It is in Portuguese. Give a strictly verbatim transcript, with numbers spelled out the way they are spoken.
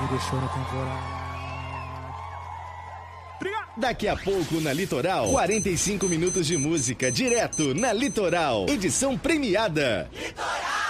me deixou na temporada. Daqui a pouco na Litoral, quarenta e cinco minutos de música direto na Litoral, edição premiada. Litoral!